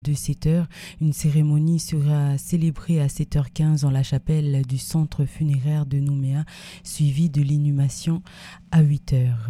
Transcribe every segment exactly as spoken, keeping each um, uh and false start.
De sept heures, une cérémonie sera célébrée à sept heures quinze dans la chapelle du centre funéraire de Nouméa, suivie de l'inhumation à huit heures.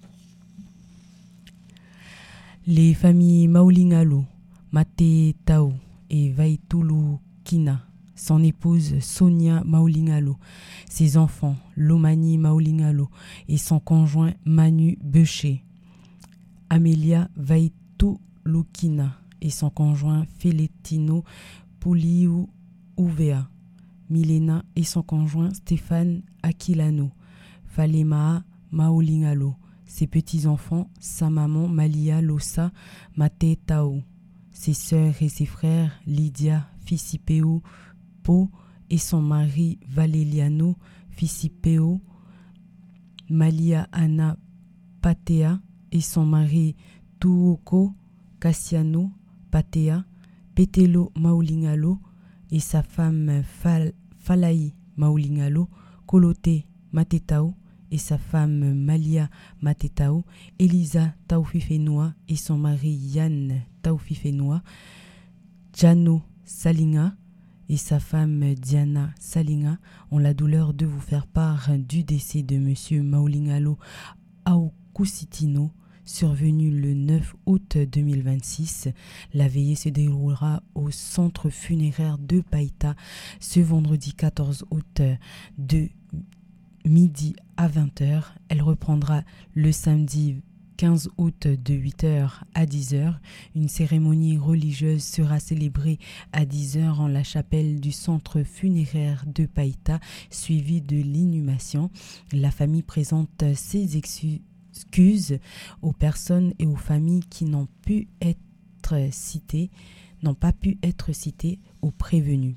Les familles Maulingalo, Mate Tao et Vaitulu Kina, son épouse Sonia Maulingalo, ses enfants Lomani Maulingalo et son conjoint Manu Beché, Amelia Vaitulu Kina et son conjoint Feletino Puliu Uvea, Milena et son conjoint Stéphane Aquilano, Falema Maulingalo, ses petits-enfants, sa maman Malia Losa Mate Tao, ses sœurs et ses frères Lydia Fisipeo Po et son mari Valeliano Fisipeo, Malia Anna Patea et son mari Tuoko Cassiano Patea, Petelo Maulingalo et sa femme Fal- Falaï Maulingalo, Kolote Matetao et sa femme Malia Matetao, Elisa Taufifenoa et son mari Yann Taufifenoa, Jano Salinga et sa femme Diana Salinga ont la douleur de vous faire part du décès de monsieur Maulingalo Aukusitino, survenu le neuf août deux mille vingt-six. La veillée se déroulera au centre funéraire de Païta ce vendredi quatorze août de midi à vingt heures. Elle reprendra le samedi quinze août de huit heures à dix heures. Une cérémonie religieuse sera célébrée à dix heures en la chapelle du centre funéraire de Païta, suivie de l'inhumation. La famille présente ses excuses Excuses aux personnes et aux familles qui n'ont pu être citées, n'ont pas pu être citées ou prévenues.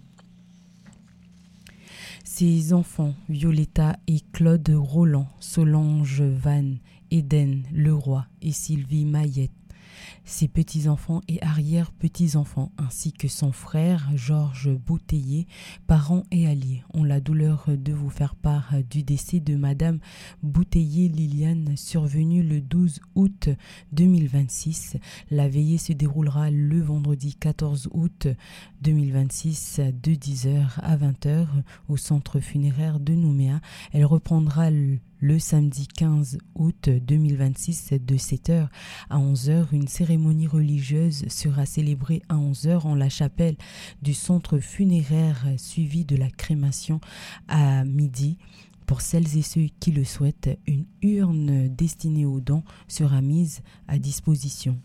Ses enfants, Violetta et Claude Roland, Solange Van, Eden Leroy et Sylvie Maillette, ses petits-enfants et arrière-petits-enfants, ainsi que son frère Georges Bouteiller, parents et alliés, ont la douleur de vous faire part du décès de Madame Bouteiller Liliane, survenue le douze août deux mille vingt-six. La veillée se déroulera le vendredi quatorze août deux mille vingt-six de dix heures à vingt heures au centre funéraire de Nouméa. Elle reprendra le Le samedi quinze août deux mille vingt-six de sept heures à onze heures, une cérémonie religieuse sera célébrée à onze heures en la chapelle du centre funéraire, suivie de la crémation à midi. Pour celles et ceux qui le souhaitent, une urne destinée aux dons sera mise à disposition.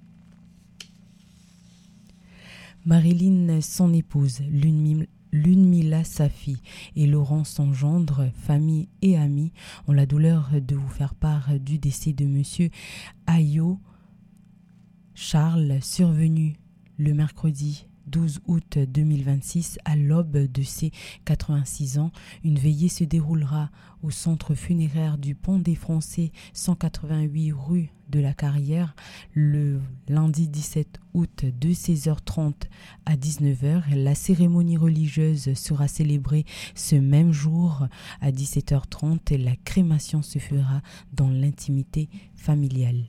Marilyn, son épouse, l'une Lunmila, sa fille, et Laurent, son gendre, famille et amis, ont la douleur de vous faire part du décès de monsieur Ayo Charles, survenu le mercredi douze août deux mille vingt-six à l'aube de ses quatre-vingt-six ans. Une veillée se déroulera au centre funéraire du Pont des Français, cent quatre-vingt-huit rue de la Carrière, le lundi dix-sept août de seize heures trente à dix-neuf heures. La cérémonie religieuse sera célébrée ce même jour à dix-sept heures trente et la crémation se fera dans l'intimité familiale.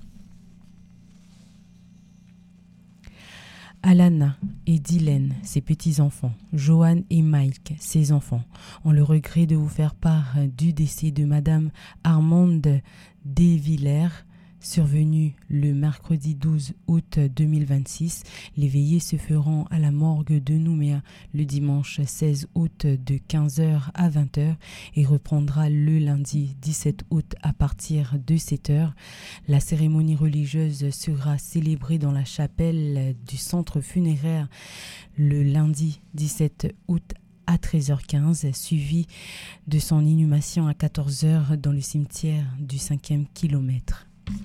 Alana et Dylan, ses petits-enfants, Johan et Mike, ses enfants, ont le regret de vous faire part du décès de Madame Armande Desvillers, survenue le mercredi douze août deux mille vingt-six. Les veillées se feront à la morgue de Nouméa le dimanche seize août de quinze heures à vingt heures et reprendra le lundi dix-sept août à partir de sept heures. La cérémonie religieuse sera célébrée dans la chapelle du centre funéraire le lundi dix-sept août à treize heures quinze, suivi de son inhumation à quatorze heures dans le cimetière du cinquième kilomètre.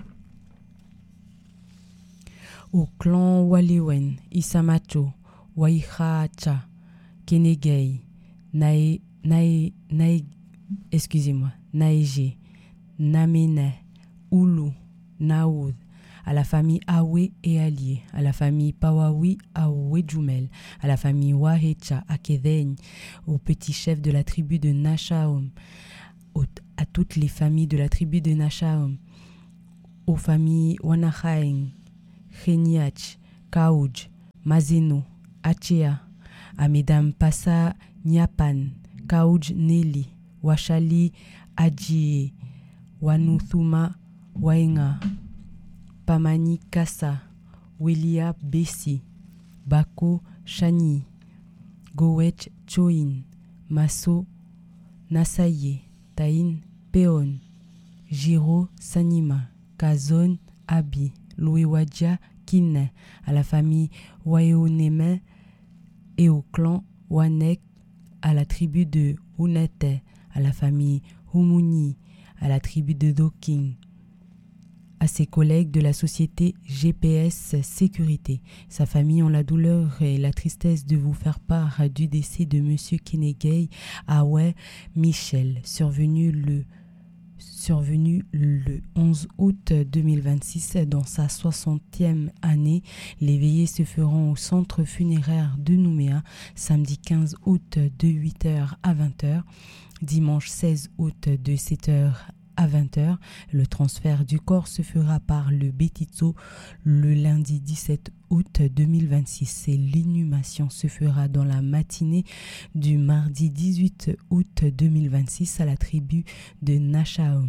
Au clan Walewen, Isamacho, Waihacha, Kenegei, Nae, Nae, Nae, excusez-moi, Naege, Namene, Ulu, Naoud, à la famille Awe et alliés, à la famille Pawawi Awe Jumel, à la famille Wahecha à Kedeigne, au petit chef de la tribu de Nashaom, à toutes les familles de la tribu de Nashaom, aux familles Wanahaeng, Kheniach, Kaouj, Mazeno, Achea, à Mesdames Passa Nyapan, Kauj Nelly, Washali Adjie, Wanuthuma Waenga, Pamani Kassa, Welia Bessi, Bako Shani, Gowech Choin, Maso Nasaye, Tain Peon, Jiro Sanima, Kazon Abi, Louewadja Kine, à la famille Waeoneme et au clan Wanek, à la tribu de Hunete, à la famille Humuni, à la tribu de Doking, à ses collègues de la société G P S Sécurité. Sa famille ont la douleur et la tristesse de vous faire part du décès de Monsieur Kenegay Awe Michel, survenu le Survenu le onze août deux mille vingt-six dans sa soixantième année. Les veillées se feront au centre funéraire de Nouméa samedi quinze août de huit heures à vingt heures, dimanche seize août de sept heures à vingt heures. Le transfert du corps se fera par le Bétitso le lundi dix-sept août deux mille vingt-six et l'inhumation se fera dans la matinée du mardi dix-huit août deux mille vingt-six à la tribu de Nachaom.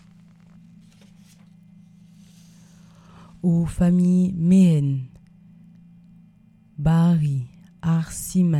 Aux familles Mehen, Bahari, Arsima,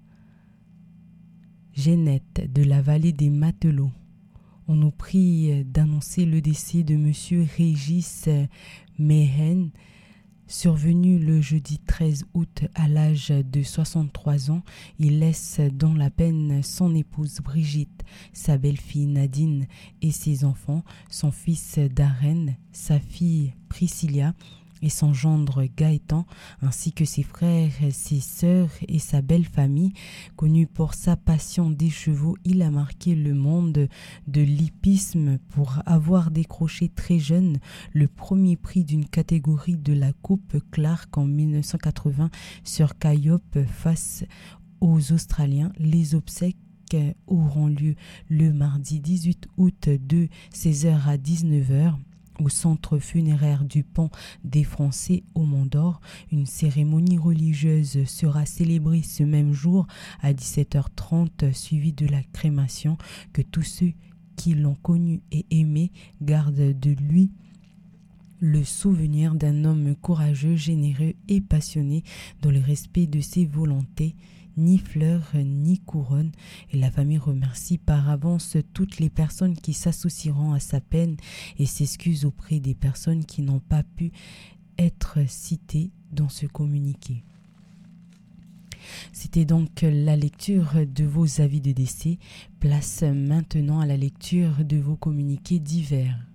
Genette de la vallée des Matelots, on nous prie d'annoncer le décès de Monsieur Régis Mehen, survenu le jeudi treize août à l'âge de soixante-trois ans. Il laisse dans la peine son épouse Brigitte, sa belle-fille Nadine et ses enfants, son fils Darren, sa fille Priscilla et son gendre Gaëtan, ainsi que ses frères, ses sœurs et sa belle famille. Connu pour sa passion des chevaux, il a marqué le monde de l'hippisme pour avoir décroché très jeune le premier prix d'une catégorie de la Coupe Clark en mille neuf cent quatre-vingts sur Calliope face aux Australiens. Les obsèques auront lieu le mardi dix-huit août de seize heures à dix-neuf heures. Au centre funéraire du Pont des Français au Mont d'Or. Une cérémonie religieuse sera célébrée ce même jour à dix-sept heures trente, suivie de la crémation. Que tous ceux qui l'ont connu et aimé gardent de lui le souvenir d'un homme courageux, généreux et passionné dans le respect de ses volontés. Ni fleurs, ni couronne. Et la famille remercie par avance toutes les personnes qui s'associeront à sa peine et s'excuse auprès des personnes qui n'ont pas pu être citées dans ce communiqué. C'était donc la lecture de vos avis de décès. Place maintenant à la lecture de vos communiqués divers.